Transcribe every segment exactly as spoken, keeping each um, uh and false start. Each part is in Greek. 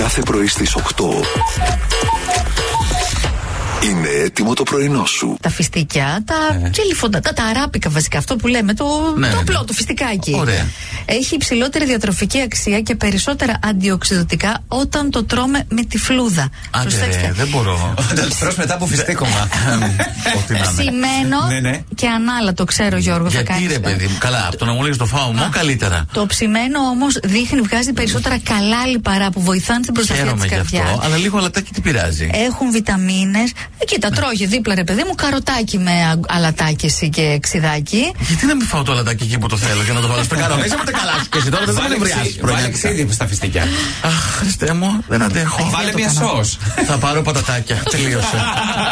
Κάθε πρωί στις οκτώ. Είναι έτοιμο το πρωινό σου. Τα φιστίκια, τα ναι. τσιλιφοντατά, τα αράπικα βασικά. Αυτό που λέμε, το, ναι, το απλό, ναι. το φιστικάκι. Ωραία. Έχει υψηλότερη διατροφική αξία και περισσότερα αντιοξυδοτικά όταν το τρώμε με τη φλούδα. Άντε, δεν μπορώ. Όταν το τρως μετά από φιστίκωμα. Ψημένο ναι, ναι. και ανάλα, το ξέρω Γιώργο. Γιατί ρε παιδί μου, καλά, από το να μου λέγεις το φάω μου καλύτερα. Το ψημένο όμως δείχνει, βγάζει περισσότερα καλά λιπαρά που βοηθάνε στην προστασία της καρδιάς. Αυτό, αλλά λίγο αλατάκι τι πειράζει. Έχουν βιταμίνες. Κοίτα, τρώγε δίπλα ρε παιδί μου καροτάκι με αλατάκι εσύ και ξιδάκι. Γιατί να μην φάω το αλατάκι εκεί που το θέλω και να το βάλω στο καρότο. Είσαι με τα καλά σου και εσύ τώρα δεν θα με νευριάσεις. Βάλε ξύδι στα φιστίκια. Αχ, Χριστέ μου, δεν αντέχω. Βάλε μια σως. Θα πάρω πατατάκια. Τελείωσε.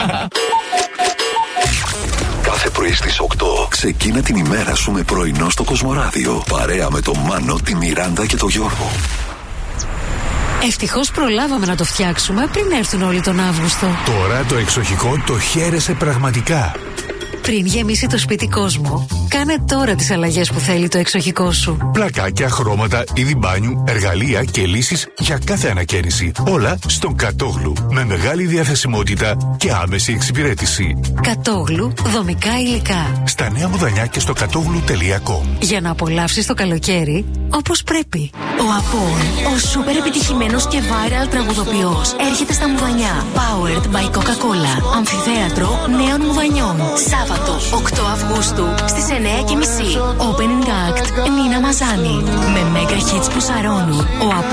Κάθε πρωί στις οκτώ ξεκίνα την ημέρα σου με πρωινό στο Κοσμοράδιο. Παρέα με τον Μάνο, τη Μιράντα και τον Γιώργο. Ευτυχώς προλάβαμε να το φτιάξουμε πριν έρθουν όλοι τον Αύγουστο. Τώρα το εξοχικό το χαίρεσαι πραγματικά. Πριν γεμίσει το σπίτι κόσμο, κάνε τώρα τις αλλαγές που θέλει το εξοχικό σου. Πλακάκια, χρώματα, είδη μπάνιου, εργαλεία και λύσεις για κάθε ανακαίνιση. Όλα στον Κατόγλου. Με μεγάλη διαθεσιμότητα και άμεση εξυπηρέτηση. Κατόγλου, δομικά υλικά. Στα Νέα Μουδανιά και στο κατόγλου τελεία κομ. Για να απολαύσεις το καλοκαίρι όπως πρέπει. Ο Απόν, ο σούπερ επιτυχημένος και viral τραγουδοποιός, έρχεται στα Μουδανιά. Powered by Coca-Cola. Αμφιθέατρο Νέων Μουδανιών. Σάββατο, οκτώ Αυγούστου, στις εννιά και μισή. Opening act, Νίνα Μαζάνη. Με mega hits που σαρώνουν. Ο Απόν